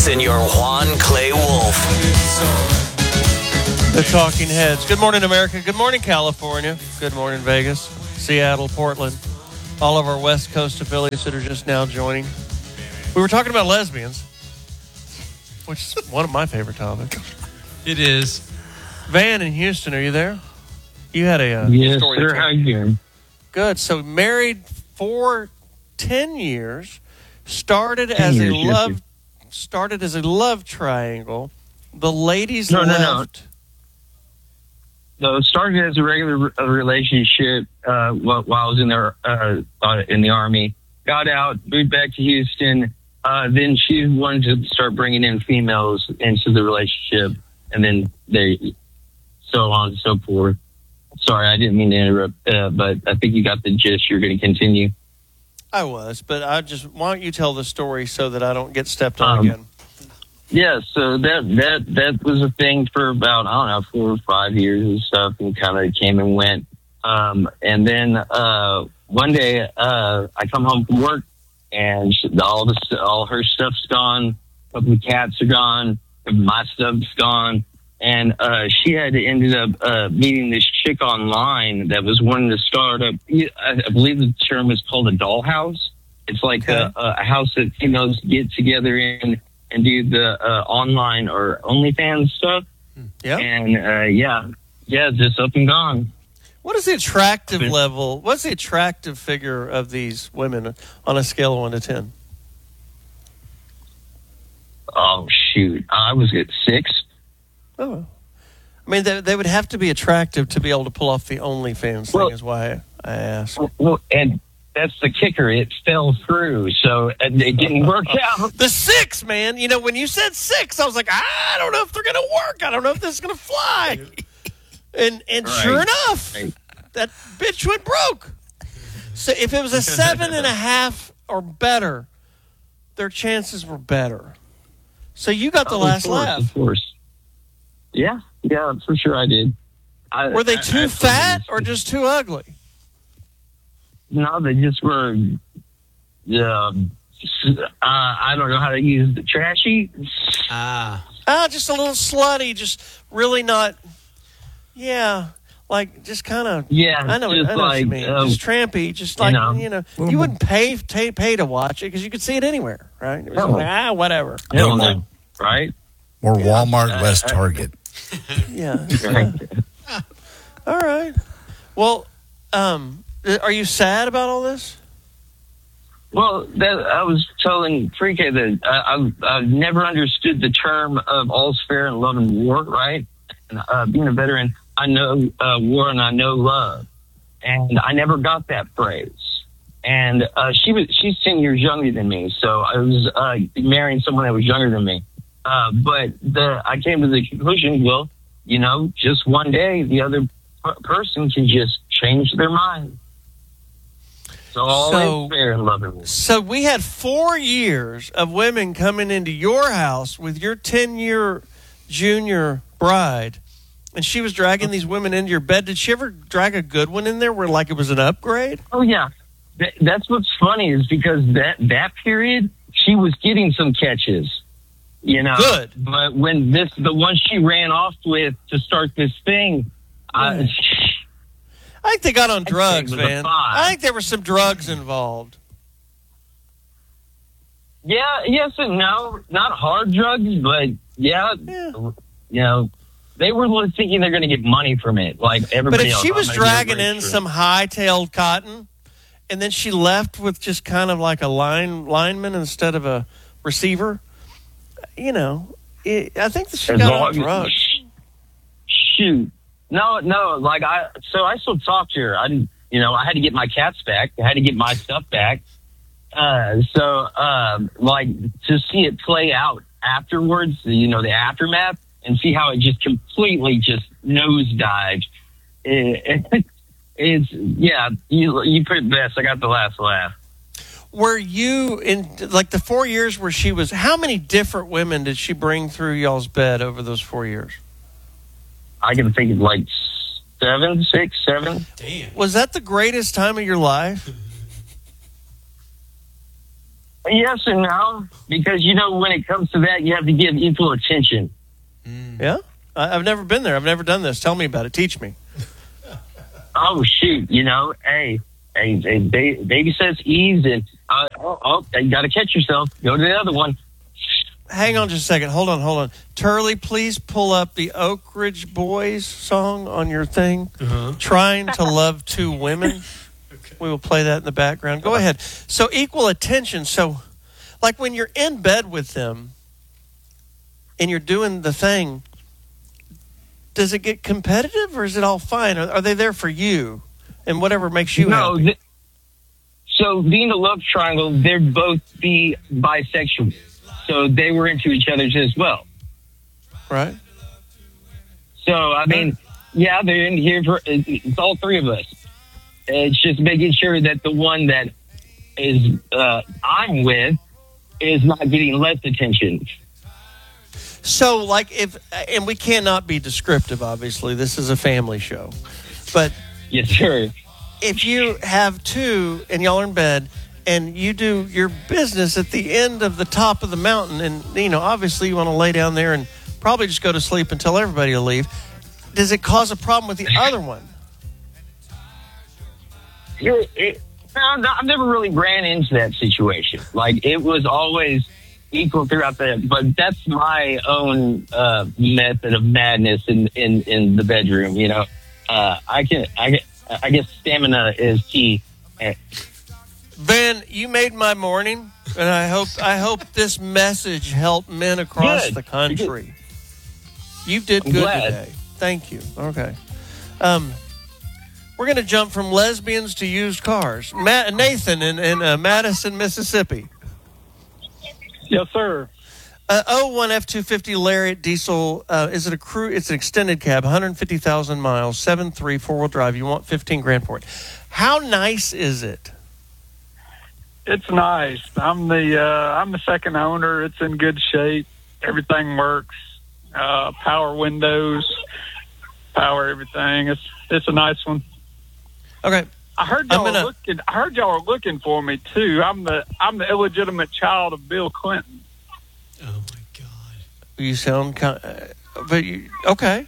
and your Juan Clay Wolf. The Talking Heads. Good morning, America. Good morning, California. Good morning, Vegas, Seattle, Portland. All of our West Coast affiliates that are just now joining. We were talking about lesbians, which is one of my favorite topics. It is. Van in Houston, are you there? You had a yes, story. Yes, sir. How you doing? Good. So married for 10 years, started as a love triangle. The ladies left. No, it started as a regular relationship while I was in the Army. Got out, moved back to Houston. Then she wanted to start bringing in females into the relationship, and then so on and so forth. Sorry, I didn't mean to interrupt, but I think you got the gist. You're going to continue. I was, but why don't you tell the story so that I don't get stepped on again? Yeah, so that was a thing for about, 4 or 5 years and stuff, and kind of came and went. And then one day I come home from work, and all her stuff's gone. A couple of cats are gone. My stuff's gone. And she had ended up meeting this chick online that was wanting to start up. I believe the term is called a dollhouse. It's like a house that females get together in and do the online or OnlyFans stuff. Yeah. And just up and gone. What is the attractive level? What's the attractive figure of these women on a scale of 1 to 10? Oh, shoot. I was at 6. Oh. I mean, they would have to be attractive to be able to pull off the OnlyFans thing, is why I asked. Well, and that's the kicker. It fell through, so it didn't work out. The 6, man. You know, when you said 6, I was like, I don't know if they're going to work. I don't know if this is going to fly. And right. Sure enough, that bitch went broke. So if it was a 7.5 or better, their chances were better. So you got the last laugh. Of course. Yeah, for sure I did. Were they too fat or just too ugly? No, they just were, I don't know how to use the trashy. Just a little slutty, just really not, like just kind of, I know what you mean. Just trampy, just like, you wouldn't pay to watch it because you could see it anywhere, right? It was like, whatever. Right? More Walmart, less Target. Yeah. All right. Well, are you sad about all this? Well, I was telling Freaky that I've never understood the term of all's fair in love and war, right? And being a veteran, I know war and I know love. And I never got that phrase. And she's 10 years younger than me, so I was marrying someone that was younger than me. But I came to the conclusion, well, just one day the other person can just change their mind. So all is fair in love and war. So we had 4 years of women coming into your house with your 10-year junior bride, and she was dragging these women into your bed. Did she ever drag a good one in there where like it was an upgrade? Oh, yeah. That's what's funny is because that period, she was getting some catches. Good. But when the one she ran off with to start this thing, I think they got on drugs, man. I think there were some drugs involved. Yeah, yes and no. Not hard drugs, but they were thinking they're going to get money from it, like everybody else. But if she was dragging in some high-tailed cotton, and then she left with just kind of like a lineman instead of a receiver, I think that she got on drugs. Shoot. No, like I still talk to her. I had to get my cats back. I had to get my stuff back. Like to see it play out afterwards, the aftermath, and see how it just completely just nosedived. You put it best. I got the last laugh. Were you in like the 4 years where she was? How many different women did she bring through y'all's bed over those 4 years? I can think of like 6, 7. Damn. Was that the greatest time of your life? Yes and no, because when it comes to that, you have to give equal attention. Yeah, I've never been there. I've never done this. Tell me about it. Teach me. Oh shoot! Hey, baby says ease, and you got to catch yourself. Go to the other one. Hang on just a second. Hold on. Turley, please pull up the Oak Ridge Boys song on your thing. Trying to Love Two Women. Okay. We will play that in the background. Go ahead. So equal attention. So, like when you're in bed with them and you're doing the thing, does it get competitive or is it all fine? Are they there for you and whatever makes you happy? So being a love triangle, they're both bisexual. So they were into each other's as well. Right. So, I mean, yeah, they're in here for, it's all three of us. It's just making sure that the one that is I'm with is not getting less attention. So, like, and we cannot be descriptive, obviously. This is a family show. But yes, sir. If you have two and y'all are in bed and you do your business at the end of the top of the mountain and, obviously you want to lay down there and probably just go to sleep and tell everybody to leave, does it cause a problem with the other one? I've never really ran into that situation. Like, it was always equal throughout but that's my own method of madness in the bedroom. I guess stamina is key. Ben, you made my morning, and I hope this message helped men across the country. You did good today. Thank you. Okay. We're going to jump from lesbians to used cars. Nathan in Madison, Mississippi. Yes, sir. 01 F-250 Lariat diesel. Is it a crew? It's an extended cab, 150,000 miles, 7.3 4-wheel drive. You want $15,000 for it. How nice is it? It's nice. I'm the second owner. It's in good shape. Everything works. Power windows, power everything. It's a nice one. Okay. I heard y'all were looking for me too. I'm the illegitimate child of Bill Clinton. Oh my God! You sound okay.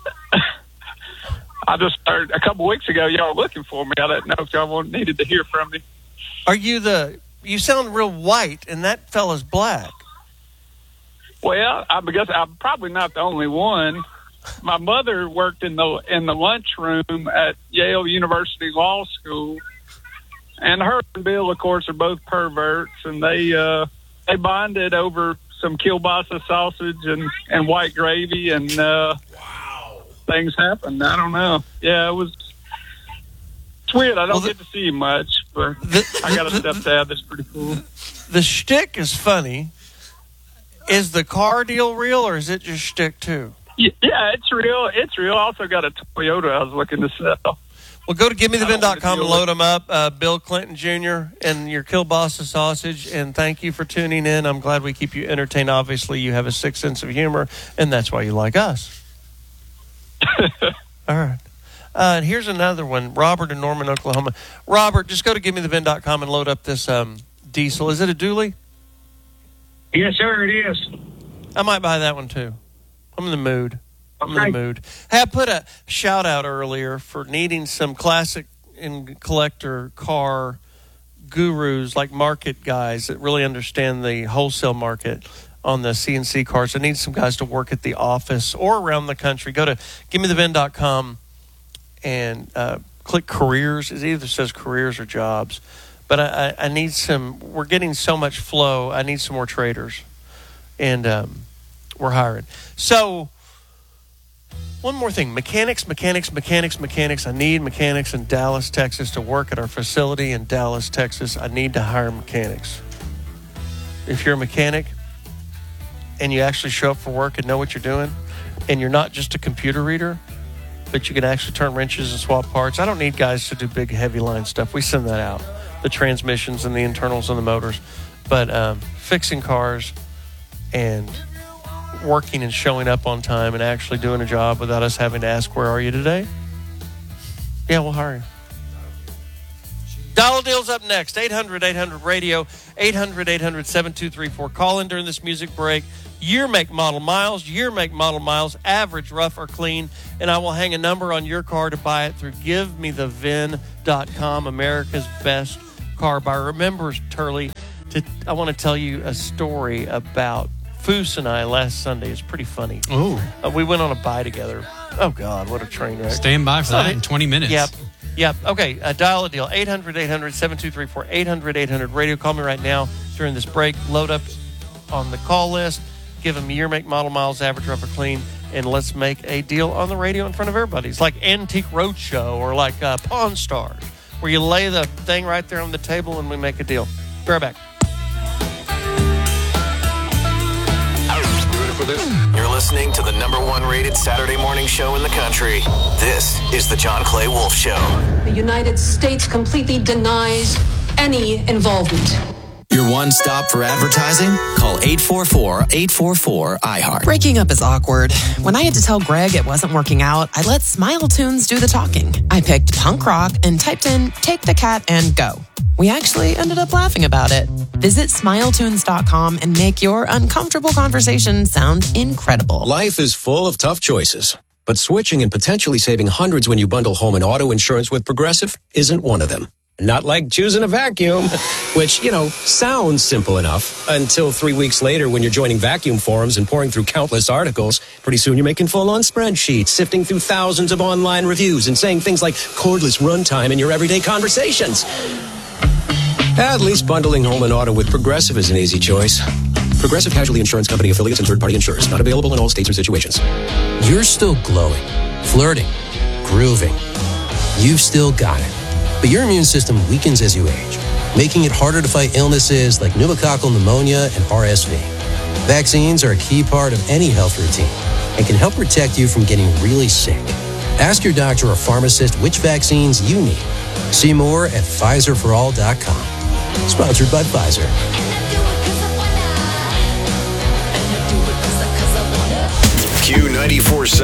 I just heard a couple weeks ago y'all were looking for me. I didn't know if y'all needed to hear from me. Are you you sound real white, and that fella's black. Well, I guess I'm probably not the only one. My mother worked in the lunchroom at Yale University Law School, and her and Bill, of course, are both perverts, and they bonded over some kielbasa sausage and white gravy, and things happened. I don't know. Yeah, it was. It's weird. I don't get to see much, but I got a stepdad that's pretty cool. The shtick is funny. Is the car deal real, or is it just shtick too? Yeah, it's real. It's real. I also got a Toyota I was looking to sell. Well, go to GiveMeTheVin.com and load them up. Bill Clinton Jr. and your kielbasa sausage. And thank you for tuning in. I'm glad we keep you entertained. Obviously, you have a sick sense of humor, and that's why you like us. All right. And here's another one. Robert in Norman, Oklahoma. Robert, just go to GiveMeTheVin.com and load up this diesel. Is it a dually? Yes, sir, it is. I might buy that one, too. I'm in the mood. Hey, I put a shout out earlier for needing some classic and collector car gurus, like market guys that really understand the wholesale market on the CNC cars. I need some guys to work at the office or around the country. Go to GiveMeTheVin.com and click careers. It either says careers or jobs. But I need some. We're getting so much flow. I need some more traders. And we're hiring. So, one more thing. Mechanics. I need mechanics in Dallas, Texas to work at our facility in Dallas, Texas. I need to hire mechanics. If you're a mechanic and you actually show up for work and know what you're doing, and you're not just a computer reader, but you can actually turn wrenches and swap parts. I don't need guys to do big, heavy line stuff. We send that out, the transmissions and the internals and the motors. But fixing cars and working and showing up on time and actually doing a job without us having to ask, where are you today? Yeah, we'll hire you. Dollar Deal's up next. 800-800-RADIO, 800-800-7234. Call in during this music break. Year, make, model, miles. Year, make, model, miles. Average, rough, or clean. And I will hang a number on your car to buy it through GiveMeTheVin.com, America's best car buyer. Remember, Turley, I want to tell you a story about Foose and I last Sunday. It's pretty funny. Oh. We went on a buy together. Oh, God, what a train wreck. Stand by for that in 20 minutes. Yep. Okay, dial a deal. 800-800-7234. 800-800-RADIO. Call me right now during this break. Load up on the call list. Give them year, make, model, miles, average, rough, or clean, and let's make a deal on the radio in front of everybody. It's like Antique Roadshow or like Pawn Stars, where you lay the thing right there on the table and we make a deal. Be right back. You're listening to the #1 rated Saturday morning show in the country. This is the John Clay Wolf Show. The United States completely denies any involvement. Your one stop for advertising? Call 844-844-iHeart. Breaking up is awkward. When I had to tell Greg it wasn't working out, I let Smile Tunes do the talking. I picked punk rock and typed in Take the Cat and Go. We actually ended up laughing about it. Visit SmileTunes.com and make your uncomfortable conversation sound incredible. Life is full of tough choices, but switching and potentially saving hundreds when you bundle home and auto insurance with Progressive isn't one of them. Not like choosing a vacuum, which, sounds simple enough until 3 weeks later when you're joining vacuum forums and pouring through countless articles. Pretty soon you're making full-on spreadsheets, sifting through thousands of online reviews and saying things like cordless runtime in your everyday conversations. At least bundling home and auto with Progressive is an easy choice. Progressive Casualty Insurance Company affiliates and third-party insurers. Not available in all states or situations. You're still glowing, flirting, grooving. You've still got it. But your immune system weakens as you age, making it harder to fight illnesses like pneumococcal pneumonia and RSV. Vaccines are a key part of any health routine and can help protect you from getting really sick. Ask your doctor or pharmacist which vaccines you need. See more at PfizerForAll.com. Sponsored by Pfizer. Q94.7